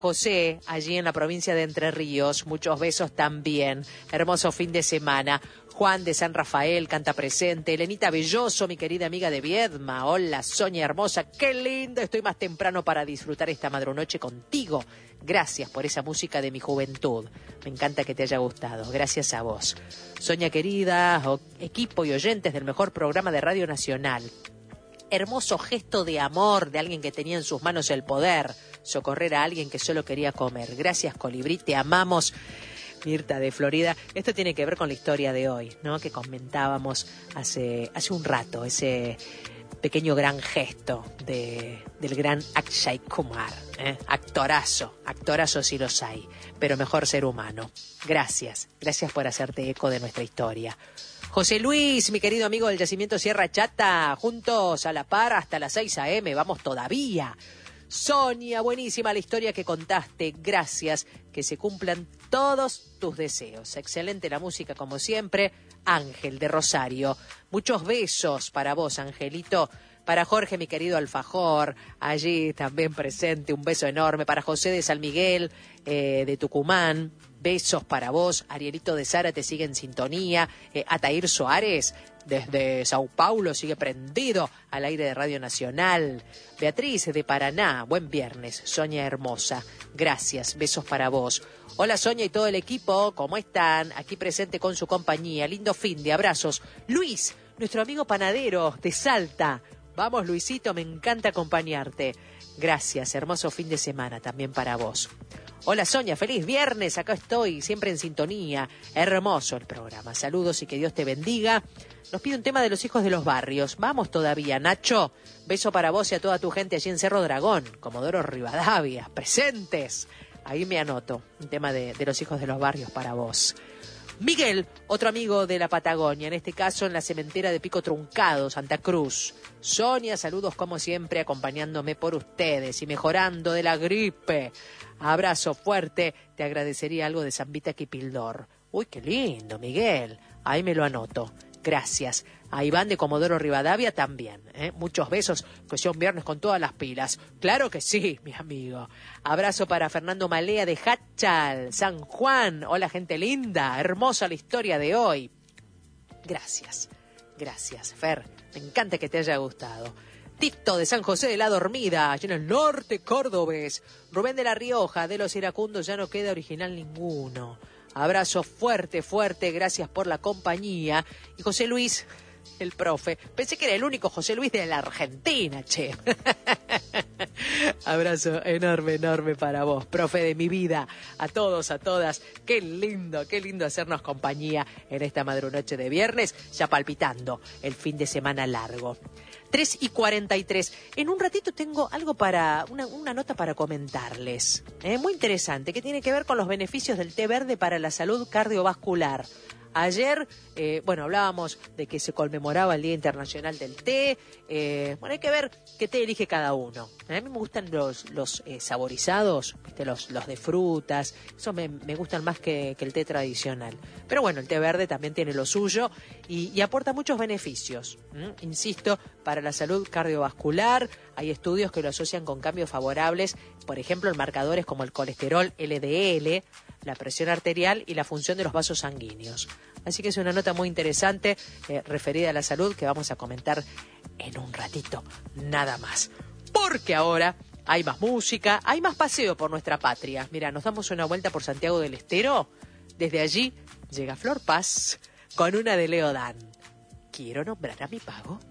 José, allí en la provincia de Entre Ríos, muchos besos también. Hermoso fin de semana. Juan de San Rafael canta presente. Elenita Belloso, mi querida amiga de Viedma. Hola, Sonia hermosa. Qué lindo, estoy más temprano para disfrutar esta madrunoche contigo. Gracias por esa música de mi juventud. Me encanta que te haya gustado. Gracias a vos. Sonia querida, equipo y oyentes del mejor programa de Radio Nacional. Hermoso gesto de amor de alguien que tenía en sus manos el poder. Socorrer a alguien que solo quería comer. Gracias, Colibrí, te amamos. Mirta de Florida. Esto tiene que ver con la historia de hoy, ¿no? Que comentábamos hace un rato, ese pequeño gran gesto del gran Akshay Kumar. Actorazo sí los hay, pero mejor ser humano. Gracias por hacerte eco de nuestra historia. José Luis, mi querido amigo del Yacimiento Sierra Chata, juntos a la par hasta las 6 a.m., vamos todavía. Sonia, buenísima la historia que contaste, gracias, que se cumplan todos tus deseos. Excelente la música como siempre. Ángel de Rosario, muchos besos para vos, Angelito. Para Jorge, mi querido alfajor, allí también presente, un beso enorme. Para José de San Miguel, de Tucumán, besos para vos. Arielito de Sara te sigue en sintonía. Atair Soares, desde Sao Paulo, sigue prendido al aire de Radio Nacional. Beatriz de Paraná, buen viernes. Sonia hermosa, gracias, besos para vos. Hola Sonia y todo el equipo, ¿cómo están? Aquí presente con su compañía, lindo fin de abrazos. Luis, nuestro amigo panadero de Salta. Vamos Luisito, me encanta acompañarte. Gracias, hermoso fin de semana también para vos. Hola Sonia, feliz viernes, acá estoy, siempre en sintonía. Hermoso el programa, saludos y que Dios te bendiga. Nos pide un tema de los hijos de los barrios. Vamos todavía, Nacho. Beso para vos y a toda tu gente allí en Cerro Dragón, Comodoro Rivadavia, presentes. Ahí me anoto, un tema de los hijos de los barrios para vos. Miguel, otro amigo de la Patagonia, en este caso en la cementera de Pico Truncado, Santa Cruz. Sonia, saludos como siempre, acompañándome por ustedes y mejorando de la gripe. Abrazo fuerte, te agradecería algo de Zambita Kipildor. Uy, qué lindo, Miguel. Ahí me lo anoto. Gracias. A Iván de Comodoro Rivadavia también. Muchos besos, que sea un viernes con todas las pilas. Claro que sí, mi amigo. Abrazo para Fernando Malea de Hachal, San Juan. Hola, gente linda. Hermosa la historia de hoy. Gracias, Fer. Me encanta que te haya gustado. Tito de San José de la Dormida, allí en el norte cordobés. Rubén de la Rioja, de los Iracundos, ya no queda original ninguno. Abrazo fuerte, gracias por la compañía. Y José Luis, el profe, pensé que era el único José Luis de la Argentina, che. Abrazo enorme para vos, profe de mi vida. A todos, a todas, qué lindo hacernos compañía en esta madrunoche de viernes, ya palpitando el fin de semana largo. 3:43. En un ratito tengo algo para una nota para comentarles. Muy interesante, que tiene que ver con los beneficios del té verde para la salud cardiovascular. Ayer, hablábamos de que se conmemoraba el Día Internacional del Té. Hay que ver qué té elige cada uno. A mí me gustan los saborizados, ¿viste? Los de frutas. Eso me gustan más que el té tradicional. Pero bueno, el té verde también tiene lo suyo y aporta muchos beneficios. Insisto, para la salud cardiovascular hay estudios que lo asocian con cambios favorables, por ejemplo, en marcadores como el colesterol LDL, la presión arterial y la función de los vasos sanguíneos. Así que es una nota muy interesante referida a la salud que vamos a comentar en un ratito, nada más. Porque ahora hay más música, hay más paseo por nuestra patria. Mira, nos damos una vuelta por Santiago del Estero. Desde allí llega Flor Paz con una de Leo Dan. Quiero nombrar a mi pago.